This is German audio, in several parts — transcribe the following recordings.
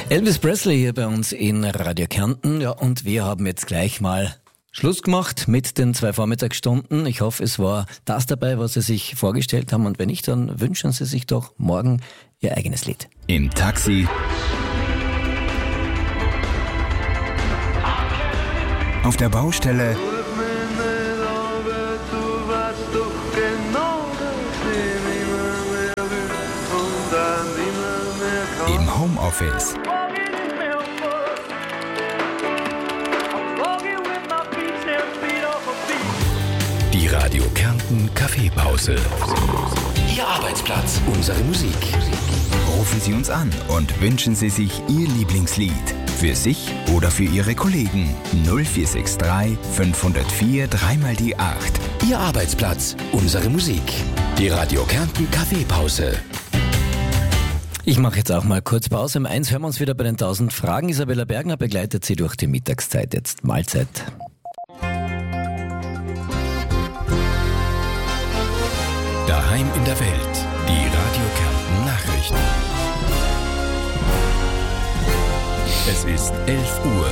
Elvis Presley hier bei uns in Radio Kärnten. Ja, und wir haben jetzt gleich mal Schluss gemacht mit den 2 Vormittagsstunden. Ich hoffe, es war das dabei, was Sie sich vorgestellt haben. Und wenn nicht, dann wünschen Sie sich doch morgen Ihr eigenes Lied. Im Taxi, auf der Baustelle, im Homeoffice. Die Radio Kärnten Kaffeepause. Ihr Arbeitsplatz, unsere Musik. Rufen Sie uns an und wünschen Sie sich Ihr Lieblingslied. Für sich oder für Ihre Kollegen. 0463 504 3 die 8. Ihr Arbeitsplatz, unsere Musik. Die Radio Kärnten Kaffeepause. Ich mache jetzt auch mal kurz Pause. Um 1 hören wir uns wieder bei den 1000 Fragen. Isabella Bergner begleitet Sie durch die Mittagszeit. Jetzt Mahlzeit. Daheim in der Welt. Die Radio Kärnten Nachrichten. Es ist 11 Uhr.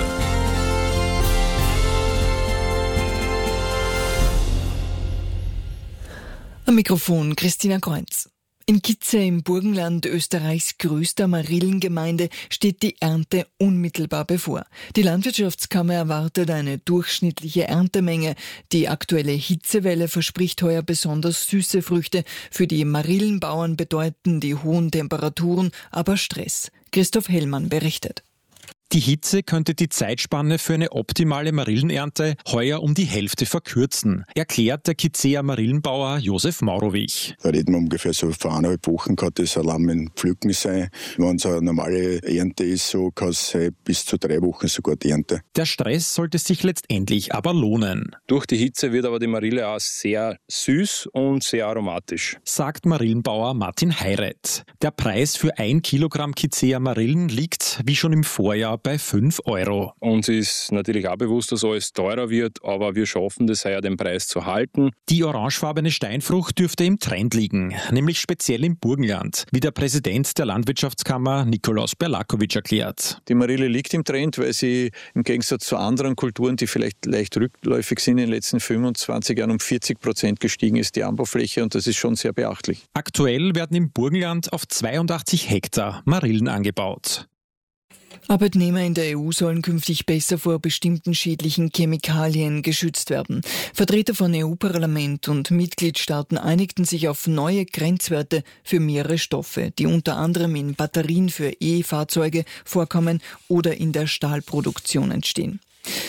Am Mikrofon Christina Kreuz. In Kitze im Burgenland, Österreichs größter Marillengemeinde, steht die Ernte unmittelbar bevor. Die Landwirtschaftskammer erwartet eine durchschnittliche Erntemenge. Die aktuelle Hitzewelle verspricht heuer besonders süße Früchte. Für die Marillenbauern bedeuten die hohen Temperaturen aber Stress. Christoph Hellmann berichtet. Die Hitze könnte die Zeitspanne für eine optimale Marillenernte heuer um die Hälfte verkürzen, erklärt der Kitzeer Marillenbauer Josef Maurowich. Da reden wir ungefähr so vor 1,5 Wochen kann das Alarm in Pflücken sein. Wenn es eine normale Ernte ist, so kann es bis zu 3 Wochen sogar die Ernte. Der Stress sollte sich letztendlich aber lohnen. Durch die Hitze wird aber die Marille auch sehr süß und sehr aromatisch, sagt Marillenbauer Martin Heiret. Der Preis für 1 Kilogramm Kitzeer Marillen liegt, wie schon im Vorjahr, bei 5 Euro. Uns ist natürlich auch bewusst, dass alles teurer wird, aber wir schaffen das heuer, den Preis zu halten. Die orangefarbene Steinfrucht dürfte im Trend liegen, nämlich speziell im Burgenland, wie der Präsident der Landwirtschaftskammer Nikolaus Berlakovic erklärt. Die Marille liegt im Trend, weil sie im Gegensatz zu anderen Kulturen, die vielleicht leicht rückläufig sind, in den letzten 25 Jahren um 40% gestiegen ist, die Anbaufläche, und das ist schon sehr beachtlich. Aktuell werden im Burgenland auf 82 Hektar Marillen angebaut. Arbeitnehmer in der EU sollen künftig besser vor bestimmten schädlichen Chemikalien geschützt werden. Vertreter von EU-Parlament und Mitgliedstaaten einigten sich auf neue Grenzwerte für mehrere Stoffe, die unter anderem in Batterien für E-Fahrzeuge vorkommen oder in der Stahlproduktion entstehen.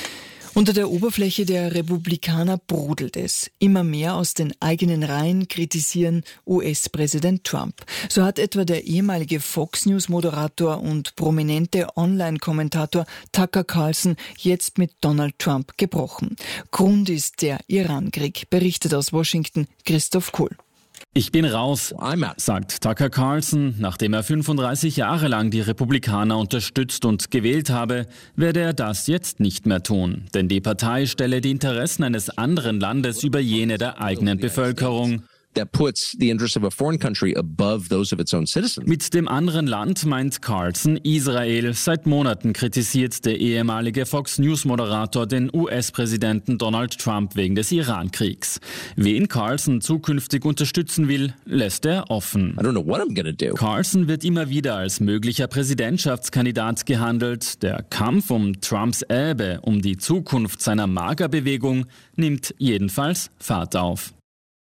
Unter der Oberfläche der Republikaner brodelt es. Immer mehr aus den eigenen Reihen kritisieren US-Präsident Trump. So hat etwa der ehemalige Fox-News-Moderator und prominente Online-Kommentator Tucker Carlson jetzt mit Donald Trump gebrochen. Grund ist der Iran-Krieg, berichtet aus Washington Christoph Kohl. Ich bin raus, sagt Tucker Carlson. Nachdem er 35 Jahre lang die Republikaner unterstützt und gewählt habe, werde er das jetzt nicht mehr tun. Denn die Partei stelle die Interessen eines anderen Landes über jene der eigenen Bevölkerung. That puts the interests of a foreign country above those of its own citizens. Mit dem anderen Land meint Carlson Israel. Seit Monaten kritisiert der ehemalige Fox-News-Moderator den US-Präsidenten Donald Trump wegen des Iran-Kriegs. Wen Carlson zukünftig unterstützen will, lässt er offen. I don't know what I'm gonna do. Carlson wird immer wieder als möglicher Präsidentschaftskandidat gehandelt. Der Kampf um Trumps Erbe, um die Zukunft seiner MAGA-Bewegung, nimmt jedenfalls Fahrt auf.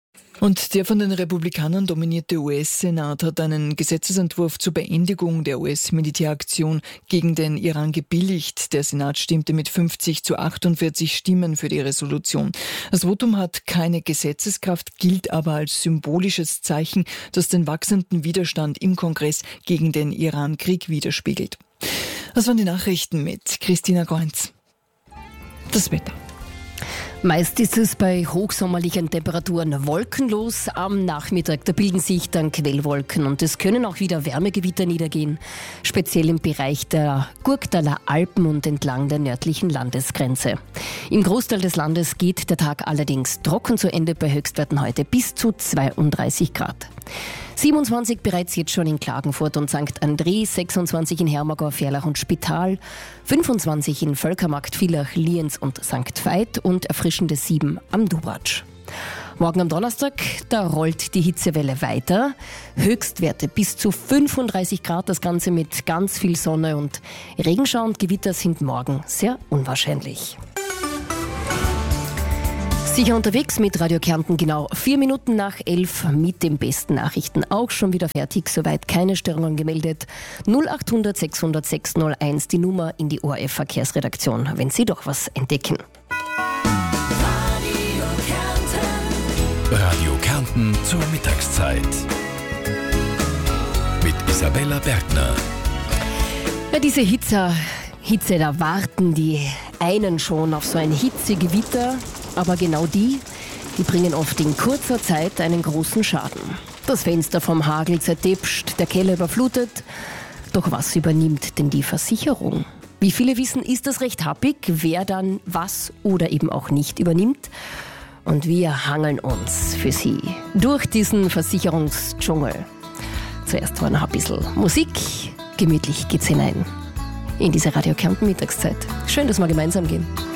Und der von den Republikanern dominierte US-Senat hat einen Gesetzesentwurf zur Beendigung der US-Militäraktion gegen den Iran gebilligt. Der Senat stimmte mit 50 zu 48 Stimmen für die Resolution. Das Votum hat keine Gesetzeskraft, gilt aber als symbolisches Zeichen, das den wachsenden Widerstand im Kongress gegen den Iran-Krieg widerspiegelt. Das waren die Nachrichten mit Christina Kreuz. Das Wetter. Meist ist es bei hochsommerlichen Temperaturen wolkenlos. Am Nachmittag, da bilden sich dann Quellwolken und es können auch wieder Wärmegewitter niedergehen. Speziell im Bereich der Gurktaler Alpen und entlang der nördlichen Landesgrenze. Im Großteil des Landes geht der Tag allerdings trocken zu Ende, bei Höchstwerten heute bis zu 32 Grad. 27 bereits jetzt schon in Klagenfurt und St. André, 26 in Hermagor, Ferlach und Spital, 25 in Völkermarkt, Villach, Lienz und St. Veit und erfrischende 7 am Dubratsch. Morgen am Donnerstag, da rollt die Hitzewelle weiter. Höchstwerte bis zu 35 Grad, das Ganze mit ganz viel Sonne und Regenschauer und Gewitter sind morgen sehr unwahrscheinlich. Sicher unterwegs mit Radio Kärnten, genau 4 Minuten nach 11 mit den besten Nachrichten. Auch schon wieder fertig, soweit keine Störungen gemeldet. 0800 600 601, die Nummer in die ORF-Verkehrsredaktion, wenn Sie doch was entdecken. Radio Kärnten zur Mittagszeit. Mit Isabella Bergner. Ja, diese Hitze, da warten die einen schon auf so ein Hitzegewitter. Aber genau die bringen oft in kurzer Zeit einen großen Schaden. Das Fenster vom Hagel zertipscht, der Keller überflutet. Doch was übernimmt denn die Versicherung? Wie viele wissen, ist das recht happig, wer dann was oder eben auch nicht übernimmt. Und wir hangeln uns für Sie durch diesen Versicherungsdschungel. Zuerst war noch ein bisschen Musik. Gemütlich geht's hinein in diese Radio Kärnten Mittagszeit. Schön, dass wir gemeinsam gehen.